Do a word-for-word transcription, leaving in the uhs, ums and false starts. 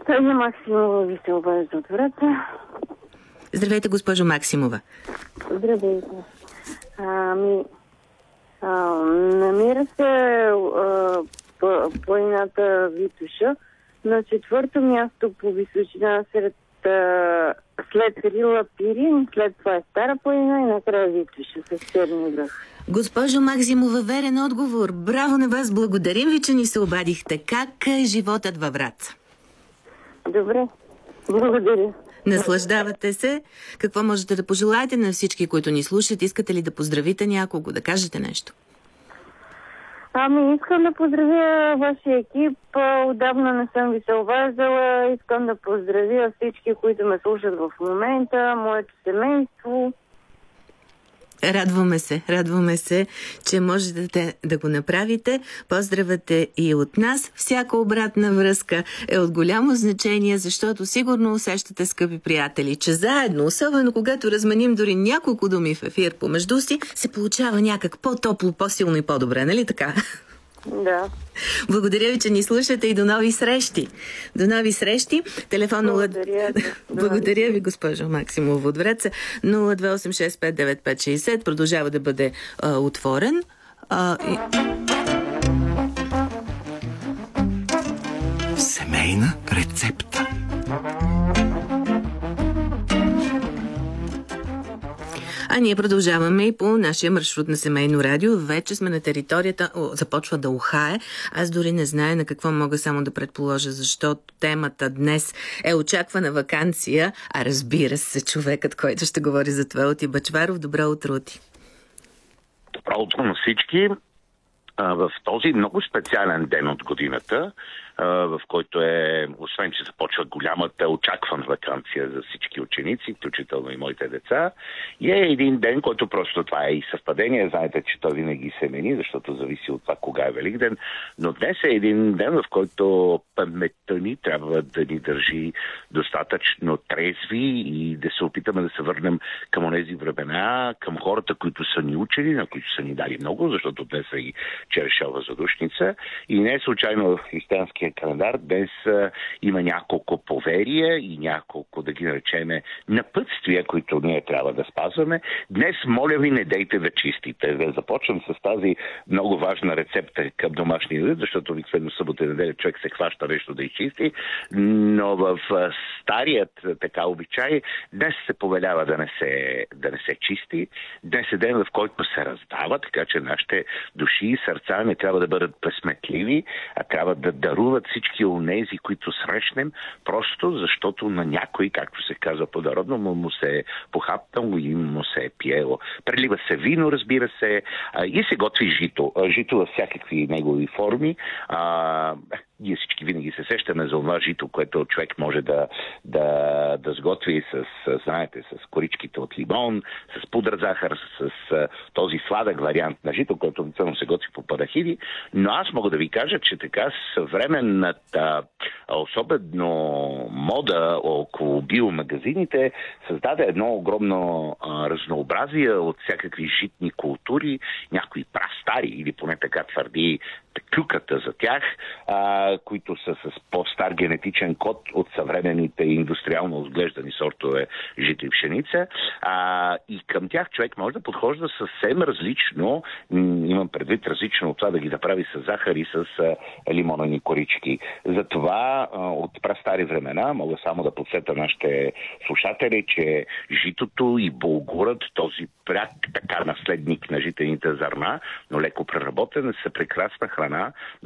Таня Максимова ви се обажда от Враца. Здравейте, госпожо Максимова. Здравейте. Ами, а, намира се а, планината Витоша на четвърто място по височина сред, а, след Рила Пирин, след това е Стара планина и накрая Витоша с Черния връх. Госпожо Максимова, верен отговор. Браво на вас, благодарим ви, че ни се обадихте. Как е животът във Враца? Добре, благодаря. Наслаждавате се. Какво можете да пожелаете на всички, които ни слушат? Искате ли да поздравите някого, да кажете нещо? Ами, искам да поздравя вашия екип. Отдавна не съм ви се обаждала. Искам да поздравя всички, които ме слушат в момента, моето семейство. Радваме се, радваме се, че можете да го направите. Поздравете и от нас. Всяка обратна връзка е от голямо значение, защото сигурно усещате, скъпи приятели, че заедно, особено когато разменим дори няколко думи в ефир помежду си, се получава някак по-топло, по-силно и по-добре, нали така? Да. Благодаря ви, че ни слушате и до нови срещи. До нови срещи. Телефон Благодаря. Благодаря ви, госпожо Максимова от Враца. нула две осем шест пет девет пет шест зет продължава да бъде а, отворен. А, и... Семейна рецепта. А ние продължаваме и по нашия маршрут на Семейно радио. Вече сме на територията, о, започва да ухае. Аз дори не зная на какво мога само да предположа, защото темата днес е очаквана ваканция, а разбира се, човекът, който ще говори за това, Оти Бъчваров. Добро утро, Оти. Добро утро на всички. В този много специален ден от годината, в който е, освен че започва голямата очаквана ваканция за всички ученици, включително и моите деца, и е един ден, който просто това е и съвпадение. Знаете, че той винаги се мени, защото зависи от това кога е Великден. Но днес е един ден, в който паметта ни трябва да ни държи достатъчно трезви и да се опитаме да се върнем към онези времена, към хората, които са ни учили, на които са ни дали много, защото днес е и Черешова задушница. И не е случайно в християнския календар днес а, има няколко поверия и няколко, да ги наречеме, напътствия, които ние трябва да спазваме. Днес, моля ви, не дейте да чистите. Да започвам с тази много важна рецепта към домашния ред, защото обикновено събота и неделя човек се хваща нещо да изчисти, но в а, старият така обичай днес се повелява да не се, да не се чисти. Днес е ден, в който се раздава, така че нашите души и сърца не трябва да бъдат пресметливи, а трябва да даруват всички онези, които срещнем, просто защото на някой, както се казва по-народно, му, му се е похапнало и му се е пиело. Прелива се вино, разбира се, а, и се готви жито. Жито във всякакви негови форми. А, ние всички винаги се сещаме за това жито, което човек може да, да, да сготви с, знаете, с коричките от лимон, с пудра захар, с, с този сладък вариант на жито, който обикновено се готви по парахиди. Но аз мога да ви кажа, че така съвременната особено мода около биомагазините създаде едно огромно а, разнообразие от всякакви житни култури, някои прастари, или поне така твърди клюката за тях, а, които са с по-стар генетичен код от съвременните индустриално отглеждани сортове жито и пшеница. А, и към тях човек може да подхожда съвсем различно, имам предвид различно от това да ги направи с захар и с а, лимонени корички. Затова а, от прастари времена мога само да подсета нашите слушатели, че житото и булгурът, този пряк така наследник на житените зърна, но леко преработен, са прекрасна храна,